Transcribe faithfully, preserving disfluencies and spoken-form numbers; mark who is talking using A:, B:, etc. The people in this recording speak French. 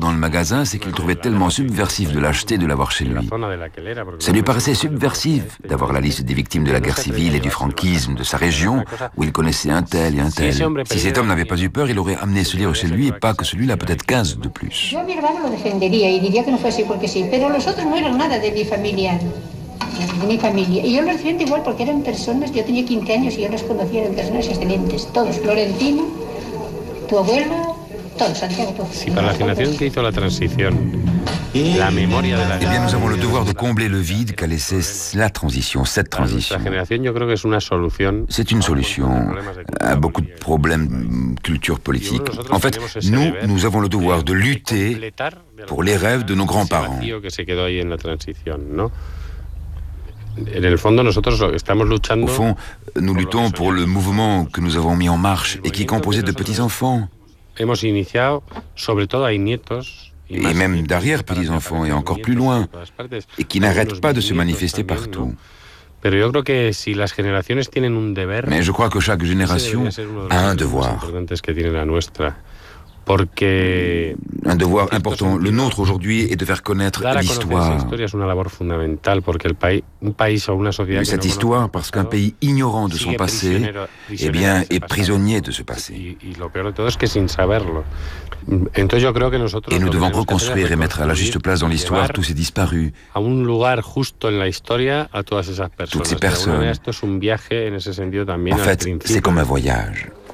A: dans le magasin, c'est qu'il trouvait tellement subversif de l'acheter de l'avoir chez lui. Ça lui paraissait subversif d'avoir la liste des victimes de la guerre civile et du franquisme de sa région, où il connaissait un tel et un tel. Si cet homme n'avait pas eu peur, il aurait amené ce livre chez lui et pas que celui-là, peut-être quinze de plus.
B: Yo a mi hermano lo defendería y diría que no fue así porque sí, pero los otros no eran nada de mi familia, de mi familia. Y yo los defiendo igual porque eran personas, yo tenía quince años y yo los conocía, eran personas excelentes, todos. Florentino, tu abuelo, todos, Santiago, todos.
C: Si para la generación que hizo la transición, la memoria de la...
A: Eh bien, nous avons le devoir de combler le vide qu'a laissé la transition, cette transition. C'est une solution à beaucoup de problèmes de culture politique. En fait, nous, nous avons le devoir de lutter pour les rêves de nos grands-parents. Au fond, nous luttons pour le mouvement que nous avons mis en marche et qui est composé de petits-enfants. Et même d'arrière-petits-enfants, et encore plus loin, et qui n'arrêtent pas de se manifester partout. Mais je crois que chaque génération a un devoir. Un devoir important. Le nôtre aujourd'hui est de faire connaître l'histoire. Mais cette histoire, parce qu'un pays ignorant de son passé, eh bien, est prisonnier de ce passé. Et nous devons reconstruire et mettre à la juste place dans l'histoire tous ces disparus, toutes ces personnes. En fait, c'est comme un voyage.